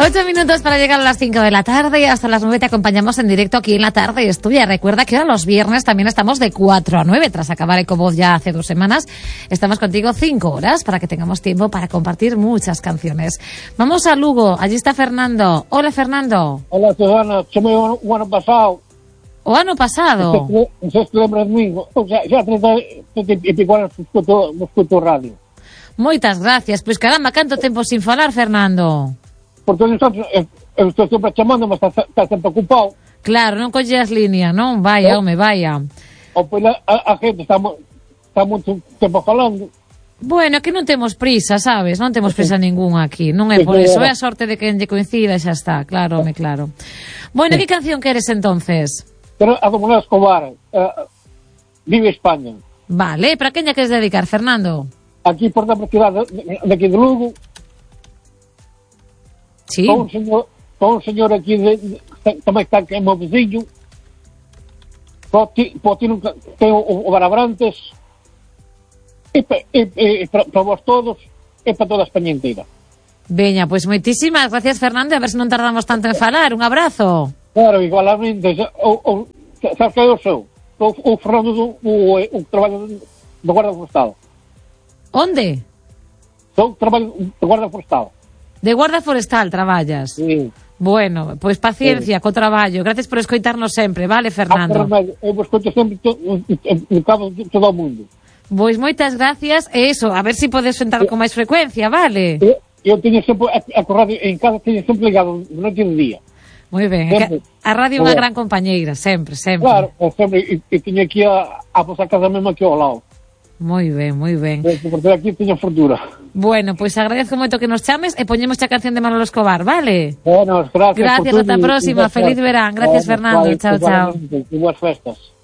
8 minutos para llegar a las 5 de la tarde. Hasta las 9 te acompañamos en directo aquí en La Tarde Estudia. Recuerda que ahora los viernes también estamos de 4 a 9. Tras acabar Ecovoz ya hace 2 semanas, estamos contigo 5 horas para que tengamos tiempo para compartir muchas canciones. Vamos a Lugo. Allí está Fernando. Hola, Fernando. Hola, Susana. Chamei o ano pasado. O ano pasado? Non sei se lembras de mí. Xa 30 e pico anos escuto radio. Moitas gracias. Pois caramba, canto tempo sin falar, Fernando. Porque eu estou sempre chamando, mas está sempre ocupado. Claro, non colleas línea, non? Vaya, home, vaya. O pois a gente está moito tempo falando. Bueno, que non temos prisa, sabes? Non temos prisa ninguna aquí. Non é por iso, é a sorte de que lle coincida e xa está. Claro, home, claro. Bueno, que canción queres entonces? Pero a Domingo Escobar, Vive España. Vale, para quen lle queres dedicar, Fernando? Aquí por da cidade de aquí de Lugo. Sí. Con un señor aquí tamén está que é meu vizinho. Ten o Barabrantes. E para vos todos, e para toda a España inteira. Veña, pois moitísimas gracias, Fernando, a ver se non tardamos tanto en falar. Un abrazo. Claro, igualmente. Sabes que eu sou? O Fernando o traballo do Guarda Forestal. Onde? Sou traballo do Guarda Forestal. De Guarda Forestal traballas? Sí. Bueno, pois paciencia co traballo. Gracias por escoitarnos sempre, vale, Fernando? Eu vos escoito sempre no cabo de todo o mundo. Pois moitas gracias, e iso, a ver se podes entrar con máis frecuencia, vale? Eu teño sempre a radio en casa, teño sempre ligado de noite e de día. Moi ben, a radio é unha gran compañeira, sempre, sempre. Claro, sempre, e teño aquí a vosa casa mesmo aquí ao lado. Moi ben, moi ben. Porque aquí teño fortuna. Bueno, pois agradezco moito que nos chames e poñemos a canción de Manolo Escobar, vale? Bueno, gracias. Gracias, ata a próxima, feliz verán. Gracias, Fernando, chao, chao. E boas festas.